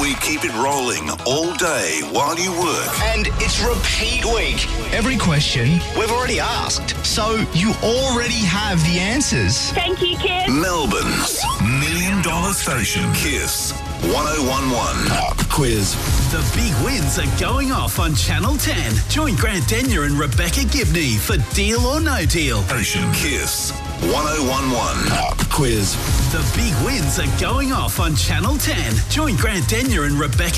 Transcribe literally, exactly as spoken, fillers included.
We keep it rolling all day while you work. And it's repeat week. Every question We've already asked. so you already have the answers. Thank you, Kiss. Melbourne's Million Dollar Station. Kiss one oh one one. Pop quiz. The big wins are going off on Channel ten. Join Grant Denyer and Rebecca Gibney for Deal or No Deal. Station. Kiss one oh one one. Pop quiz. The big wins are going off on Channel ten. Join Grant Denyer and Rebecca